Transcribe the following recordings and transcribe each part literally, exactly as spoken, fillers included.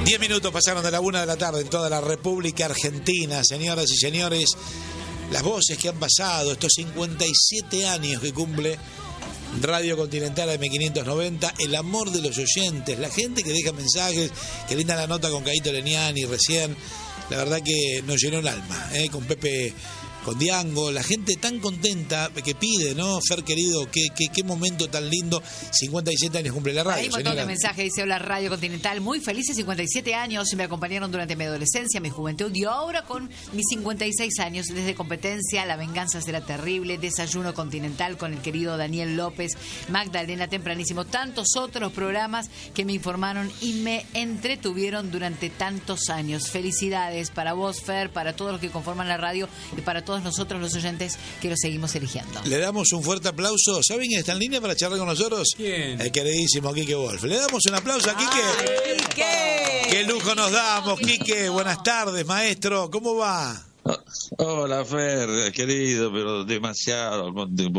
Diez minutos pasaron de la una de la tarde en toda la República Argentina, señoras y señores. Las voces que han pasado, estos cincuenta y siete años que cumple Radio Continental A M quinientos noventa, el amor de los oyentes, la gente que deja mensajes, que linda la nota con Caíto Leniani recién. La verdad que nos llenó el alma, ¿eh? Con Pepe, con Diango, la gente tan contenta que pide, ¿no? Fer querido, qué, qué, qué momento tan lindo. cincuenta y siete años cumple la radio. Hay un montón de mensajes, dice: hola Radio Continental, muy felices cincuenta y siete años, me acompañaron durante mi adolescencia, mi juventud y ahora con mis cincuenta y seis años, desde Competencia, La venganza será terrible, Desayuno Continental con el querido Daniel López, Magdalena Tempranísimo, tantos otros programas que me informaron y me entretuvieron durante tantos años. Felicidades para vos, Fer, para todos los que conforman la radio y para todos nosotros los oyentes que lo seguimos eligiendo. Le damos un fuerte aplauso. ¿Saben quién está en línea para charlar con nosotros? ¿Quién? El queridísimo Quique Wolf. Le damos un aplauso a Quique. ¡Ay, Quique! ¡Qué lujo nos damos, Quique! Buenas tardes, maestro. ¿Cómo va? Hola, Fer, querido, pero demasiado.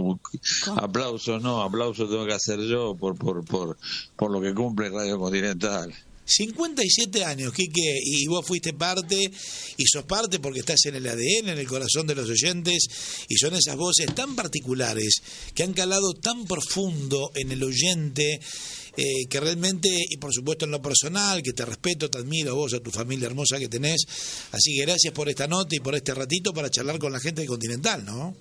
Aplausos no, aplausos tengo que hacer yo por, por, por, por lo que cumple Radio Continental. cincuenta y siete años, Quique, y vos fuiste parte, y sos parte porque estás en el A D N, en el corazón de los oyentes, y son esas voces tan particulares que han calado tan profundo en el oyente, eh, que realmente, y por supuesto en lo personal, que te respeto, te admiro a vos, a tu familia hermosa que tenés. Así que gracias por esta nota y por este ratito para charlar con la gente de Continental, ¿no?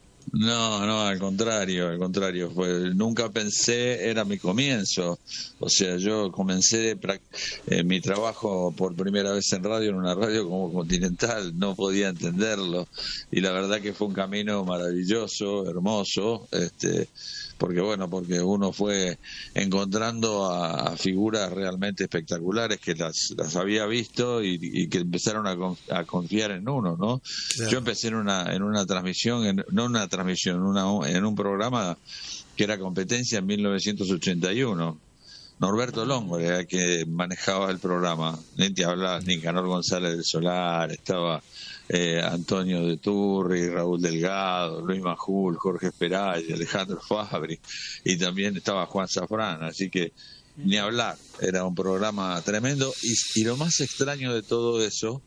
No, no, al contrario, al contrario, fue, nunca pensé, era mi comienzo, o sea, yo comencé eh, mi trabajo por primera vez en radio, en una radio como Continental, no podía entenderlo, y la verdad que fue un camino maravilloso, hermoso, este, porque bueno, porque uno fue encontrando a, a figuras realmente espectaculares que las, las había visto y, y que empezaron a, con, a confiar en uno, ¿no? Claro. Yo empecé en una en una transmisión, en, no una transmisión, una, en un programa que era Competencia en mil novecientos ochenta y uno. Norberto Longo era el que manejaba el programa, ni te hablaba, Nicanor González del Solar, estaba eh, Antonio de Turri, Raúl Delgado, Luis Majul, Jorge Esperay, Alejandro Fabri, y también estaba Juan Zafrán, así que ni hablar, era un programa tremendo, y, y lo más extraño de todo eso,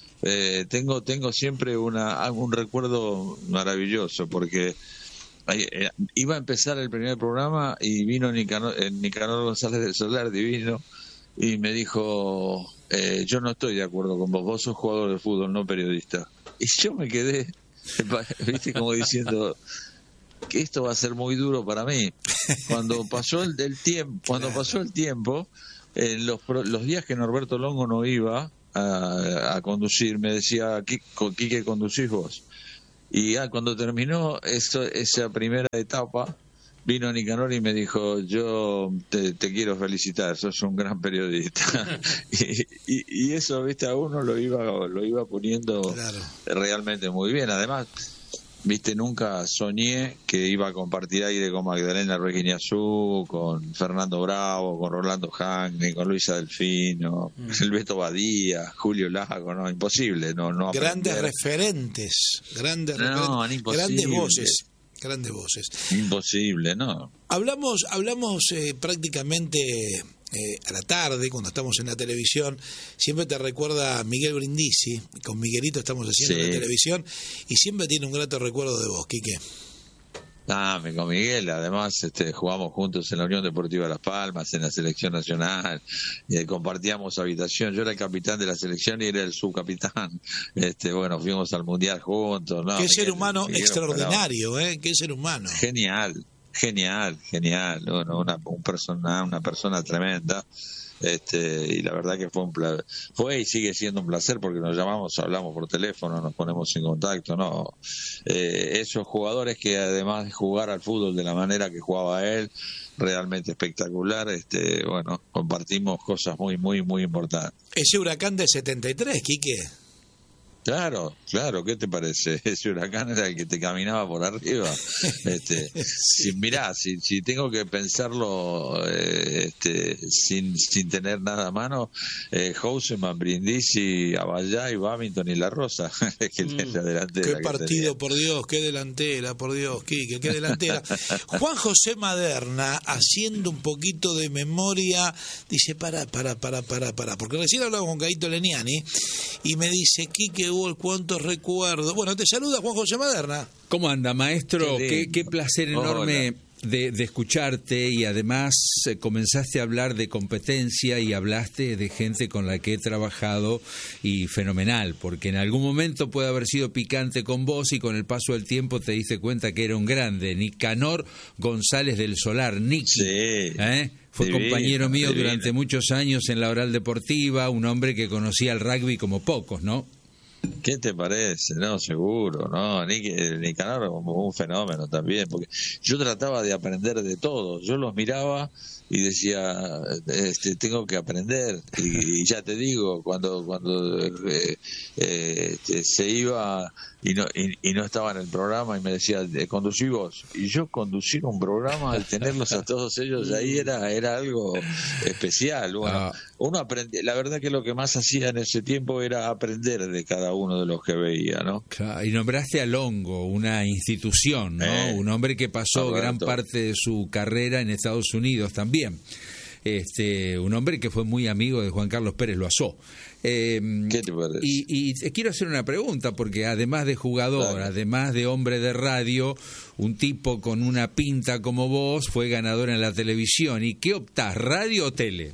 eh, tengo tengo siempre una un recuerdo maravilloso, porque Eh, iba a empezar el primer programa y vino Nicanor, eh, Nicanor González del Solar, divino, y me dijo, eh, yo no estoy de acuerdo con vos, vos sos jugador de fútbol, no periodista. Y yo me quedé, viste, como diciendo que esto va a ser muy duro para mí. Cuando pasó el, el tiempo, cuando pasó el tiempo, eh, los, los días que Norberto Longo no iba a, a conducir, me decía, Quique, conducís vos. Y ah, cuando terminó eso, esa primera etapa, vino Nicanor y me dijo, yo te, te quiero felicitar, sos un gran periodista. y, y, y eso, viste, a uno lo iba lo iba poniendo claro. realmente muy bien. Además, viste, nunca soñé que iba a compartir aire con Magdalena Reguiñazú, con Fernando Bravo, con Rolando Hagni, con Luisa Delfino, mm. el Beto Badía, Julio Lago, no, imposible, no, no grandes aprender. referentes, grandes no, referentes, grandes voces, grandes voces. Imposible, ¿no? Hablamos, hablamos eh, prácticamente eh, a la tarde, cuando estamos en la televisión, siempre te recuerda a Miguel Brindisi, con Miguelito estamos haciendo sí. la televisión, y siempre tiene un grato recuerdo de vos, Quique. Ah, con Miguel, además este, jugamos juntos en la Unión Deportiva Las Palmas, en la Selección Nacional, eh, compartíamos habitación, yo era el capitán de la selección y era el subcapitán, este, bueno, fuimos al Mundial juntos. ¿No? Qué Miguel, ser humano Miguel, extraordinario, ¿eh? Qué ser humano. Genial, genial, genial, bueno, una, un persona, una persona tremenda. Este, y la verdad que fue un placer, fue y sigue siendo un placer porque nos llamamos, hablamos por teléfono, nos ponemos en contacto, no eh, esos jugadores que además de jugar al fútbol de la manera que jugaba él, realmente espectacular, este, bueno, compartimos cosas muy, muy, muy importantes. Ese Huracán de setenta y tres, Quique. Claro, claro, ¿qué te parece? Ese Huracán era el que te caminaba por arriba. Este, Sí. si, mirá, si, si tengo que pensarlo eh, este, sin, sin tener nada a mano, eh, Houseman, Brindisi, Abayá y Babington y La Rosa, que Mm, la delantera qué que partido, tenía. por Dios, qué delantera, por Dios, Quique, qué delantera. Juan José Maderna, haciendo un poquito de memoria, dice, para, para, para, para, para, porque recién hablaba con Caito Leniani y me dice, Quique Wolf, cuántos recuerdos. Bueno, te saluda Juan José Maderna. ¿Cómo anda, maestro? Qué Qué, lindo. qué placer enorme de, de escucharte, y además eh, comenzaste a hablar de competencia y hablaste de gente con la que he trabajado, y fenomenal, porque en algún momento puede haber sido picante con vos y con el paso del tiempo te diste cuenta que era un grande. Nicanor González del Solar, Nicky. Sí. ¿eh? Fue Divino, compañero mío divino. durante muchos años en la Oral Deportiva, un hombre que conocía el rugby como pocos, ¿no? ¿Qué te parece? No, seguro, no, ni Nicanor como un fenómeno también, porque yo trataba de aprender de todo, yo los miraba y decía, este, tengo que aprender, y, y ya te digo, cuando cuando eh, eh, se iba y no y, y no estaba en el programa y me decía, conducí vos, y yo conducir un programa, al tenerlos a todos ellos ahí era era algo especial. Bueno, Ah. uno aprendía, la verdad que lo que más hacía en ese tiempo era aprender de cada uno de los que veía, ¿no? Claro, y nombraste a Longo, una institución, ¿no? Eh, Un hombre que pasó Roberto. gran parte de su carrera en Estados Unidos también. Este, un hombre que fue muy amigo de Juan Carlos Pérez Loazó. Eh, ¿Qué te parece? y, y te quiero hacer una pregunta, porque además de jugador, Claro. además de hombre de radio, un tipo con una pinta como vos fue ganador en la televisión. ¿Y qué optás, radio o tele?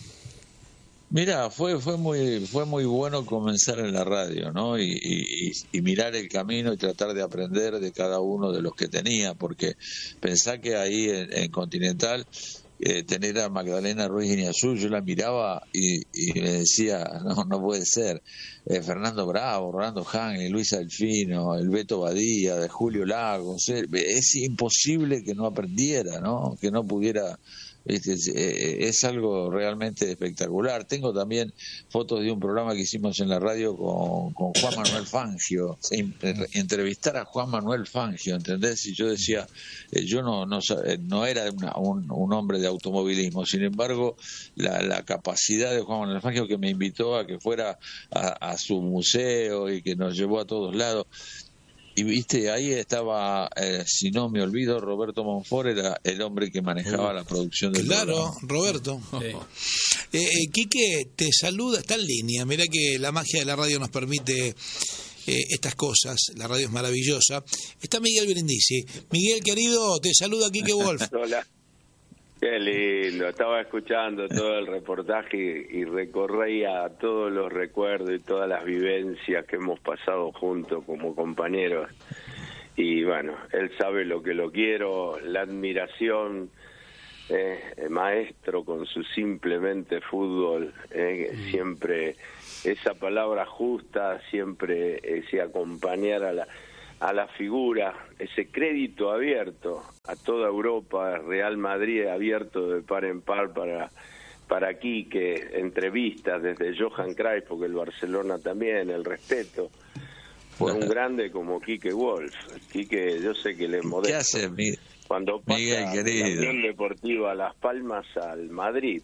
Mira, fue fue muy fue muy bueno comenzar en la radio, ¿no? Y, y, y mirar el camino y tratar de aprender de cada uno de los que tenía, porque pensá que ahí en, en Continental eh, tener a Magdalena Ruiz Guiñazú, yo la miraba y, y me decía, no, no puede ser. Eh, Fernando Bravo, Rolando Hangel, Luis Alfino, el Beto Badía, de Julio Lagos, eh, es imposible que no aprendiera, ¿no? Que no pudiera. Es, es, es algo realmente espectacular. Tengo también fotos de un programa que hicimos en la radio con, con Juan Manuel Fangio, entrevistar a Juan Manuel Fangio, ¿entendés? Y yo decía, eh, yo no no, no era una, un, un hombre de automovilismo, sin embargo, la, la capacidad de Juan Manuel Fangio, que me invitó a que fuera a, a su museo y que nos llevó a todos lados. Y viste, ahí estaba, eh, si no me olvido, Roberto Monfort era el hombre que manejaba la producción del Claro, programa. Roberto. Eh, eh, Quique, te saluda, está en línea. Mirá que la magia de la radio nos permite eh, estas cosas. La radio es maravillosa. Está Miguel Brindisi. Miguel, querido, te saluda Quique Wolf. Hola. Qué lindo, estaba escuchando todo el reportaje y, y recorría todos los recuerdos y todas las vivencias que hemos pasado juntos como compañeros. Y bueno, él sabe lo que lo quiero, la admiración, eh, el maestro con su simplemente fútbol, eh, siempre esa palabra justa, siempre ese acompañar a la... a la figura, ese crédito abierto a toda Europa, Real Madrid abierto de par en par para para Quique, entrevistas desde Johan Cruyff, porque el Barcelona también, el respeto por un grande como Quique Wolf. Quique, yo sé que le es modesto. ¿Qué hace, Miguel? Cuando pasa Miguel, querido? de la Unión Deportiva Las Palmas al Madrid,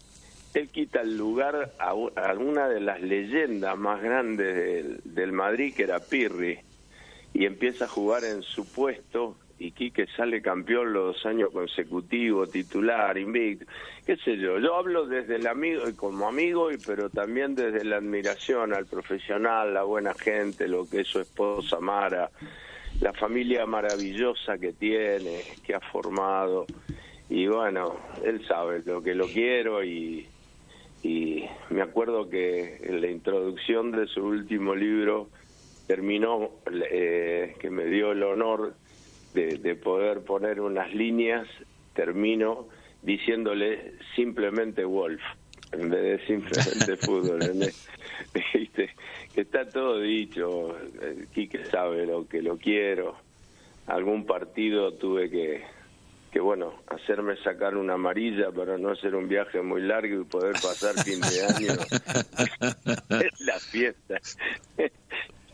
él quita el lugar a, a una de las leyendas más grandes del, del Madrid, que era Pirri, y empieza a jugar en su puesto, y Quique sale campeón los dos años consecutivos, titular, invicto, qué sé yo. Yo hablo desde el amigo, como amigo, y pero también desde la admiración al profesional, la buena gente, lo que es su esposa Mara, la familia maravillosa que tiene, que ha formado, y bueno, él sabe lo que lo quiero, y, y me acuerdo que en la introducción de su último libro terminó, eh, que me dio el honor de, de poder poner unas líneas, termino diciéndole simplemente Wolf, en vez de simplemente fútbol. ¿Viste? Que está todo dicho, Quique sabe lo que lo quiero. Algún partido tuve que, que bueno, hacerme sacar una amarilla para no hacer un viaje muy largo y poder pasar fin de año en la fiesta.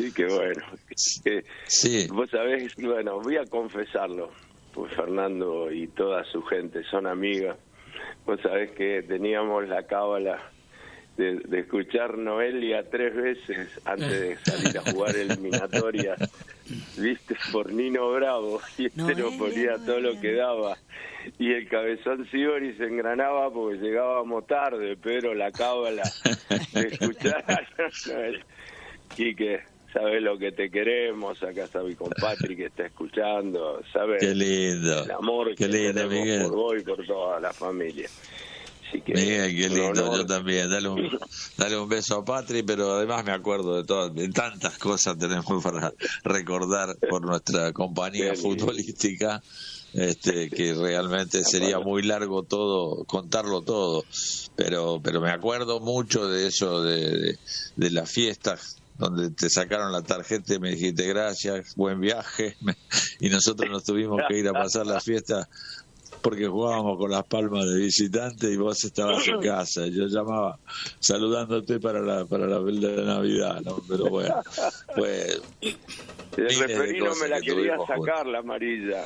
Así que bueno, que, Sí. vos sabés, bueno, voy a confesarlo, pues Fernando y toda su gente son amigas. Vos sabés que teníamos la cábala de, de escuchar Noelia tres veces antes de salir a jugar eliminatorias, viste, por Nino Bravo, y este Noelia, nos ponía todo lo que daba. Y el cabezón Sibori se engranaba porque llegábamos tarde, pero la cábala de escuchar a Noelia. Quique, sabes lo que te queremos, acá está mi compadre que está escuchando, sabes Qué lindo. el amor Qué que lindo, tenemos Miguel. por vos y por toda la familia. Así que, Miguel, qué un lindo, honor. yo también. Dale un, dale un beso a Patri, pero además me acuerdo de todas, de tantas cosas tenemos para recordar por nuestra compañía Qué lindo. futbolística, este, que realmente sería muy largo todo, contarlo todo. Pero, pero me acuerdo mucho de eso, de, de, de las fiestas donde te sacaron la tarjeta y me dijiste gracias, buen viaje, y nosotros nos tuvimos que ir a pasar la fiesta porque jugábamos con Las Palmas de visitante y vos estabas en casa. Yo llamaba saludándote para la para la, la Navidad, ¿no? Pero bueno, pues El referí no me la quería sacar, la amarilla.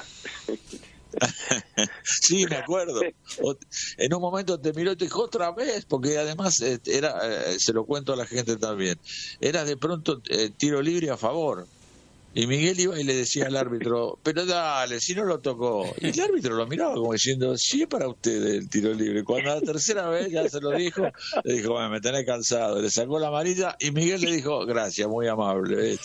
Sí, me acuerdo. O- En un momento te miró y te dijo otra vez, porque además eh, era, eh, se lo cuento a la gente también, era de pronto eh, tiro libre a favor. Y Miguel iba y le decía al árbitro, pero dale, si no lo tocó. Y el árbitro lo miraba como diciendo, sí es para usted el tiro libre. Cuando la tercera vez ya se lo dijo, le dijo, bueno, me tenés cansado. Le sacó la amarilla y Miguel le dijo, gracias, muy amable. ¿Viste?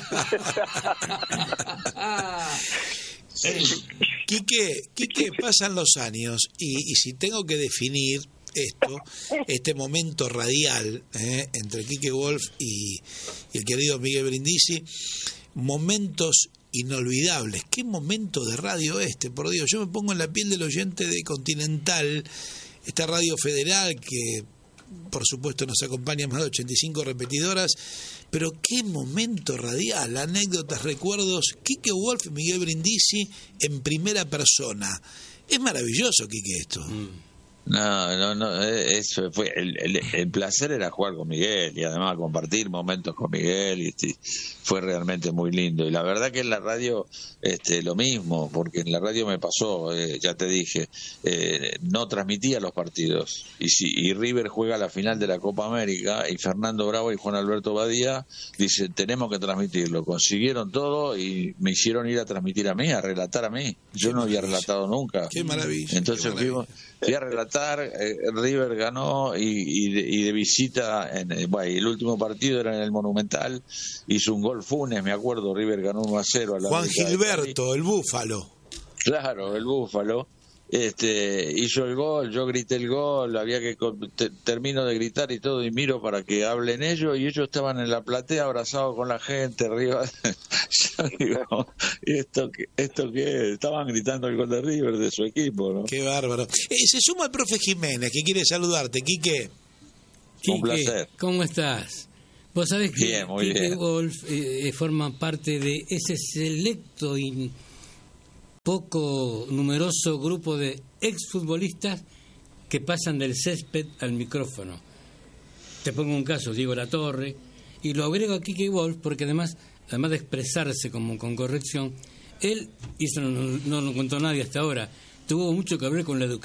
Quique, Quique, pasan los años y, y si tengo que definir esto, este momento radial eh, entre Quique Wolf y, y el querido Miguel Brindisi, momentos inolvidables. ¿Qué momento de radio este? Por Dios, yo me pongo en la piel del oyente de Continental, esta radio federal que por supuesto nos acompaña más de ochenta y cinco repetidoras, pero qué momento radial, anécdotas, recuerdos, Quique Wolf y Miguel Brindisi en primera persona. Es maravilloso, Quique, esto. No, no, no, eh, eso fue, el, el, el placer era jugar con Miguel y además compartir momentos con Miguel y, y fue realmente muy lindo. Y la verdad que en la radio este, lo mismo, porque en la radio me pasó, eh, ya te dije, eh, no transmitía los partidos. Y si y River juega la final de la Copa América y Fernando Bravo y Juan Alberto Badía dicen, tenemos que transmitirlo. Consiguieron todo y me hicieron ir a transmitir a mí, a relatar a mí. Yo no había relatado nunca. Qué maravilla. Entonces qué maravilla. fuimos, fui a relatar, eh, River ganó y, y, de, y de visita, en, eh, bueno, y el último partido era en el Monumental, hizo un gol Funes, me acuerdo, River ganó uno a cero a la Juan América de Gilberto, el búfalo. Cali. Claro, el Búfalo. Este, hizo el gol, yo grité el gol, había que te, termino de gritar y todo y miro para que hablen ellos y ellos estaban en la platea abrazados con la gente arriba. Yo digo, ¿y esto qué, esto qué? Estaban gritando el gol de River de su equipo, ¿no? Qué bárbaro. Eh, se suma el profe Jiménez, que quiere saludarte, Quique. Un placer. ¿Cómo estás? Vos sabés que Bien, muy Quique bien. Wolf eh, forma parte de ese selecto y poco numeroso grupo de exfutbolistas que pasan del césped al micrófono. Te pongo un caso, Diego Latorre, y lo agrego a Quique Wolf porque además, además de expresarse como con corrección, él, y eso no, no lo contó nadie hasta ahora, tuvo mucho que ver con la educación.